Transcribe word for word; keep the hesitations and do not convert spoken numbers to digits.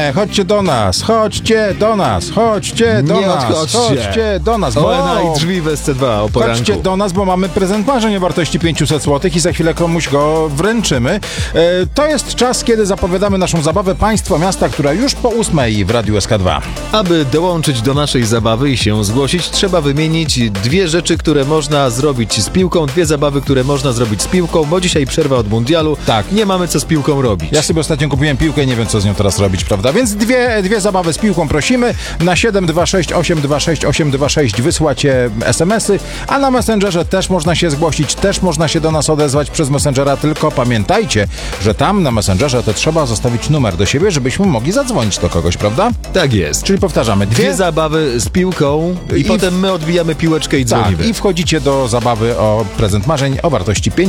Nie, chodźcie do nas, chodźcie do nas, chodźcie do Nie nas, odchodźcie. chodźcie do nas, bo... O N A i drzwi w S C dwa o poranku. Chodźcie do nas, bo mamy prezent marzeń o wartości pięćset złotych i za chwilę komuś go wręczymy. E, to jest czas, kiedy zapowiadamy naszą zabawę Państwo Miasta, która już po ósmej w Radiu S K dwa. Aby dołączyć do naszej zabawy i się zgłosić, trzeba wymienić dwie rzeczy, które można zrobić z piłką, dwie zabawy, które można zrobić z piłką, bo dzisiaj przerwa od mundialu. Tak. Nie mamy co z piłką robić. Ja sobie ostatnio kupiłem piłkę i nie wiem, co z nią teraz robić, prawda? Więc dwie, dwie zabawy z piłką prosimy. Na siedem dwa sześć osiem dwa sześć osiem dwa sześć wysłacie es em esy, a na Messengerze też można się zgłosić, też można się do nas odezwać przez Messengera, tylko pamiętajcie, że tam na Messengerze to trzeba zostawić numer do siebie, żebyśmy mogli zadzwonić do kogoś, prawda? Tak jest. Czyli powtarzamy, dwie, Dwie zabawy z piłką i, I potem my odbijamy piłeczkę i dzwonimy. tak, i wchodzicie do zabawy o prezent marzeń o wartości pięć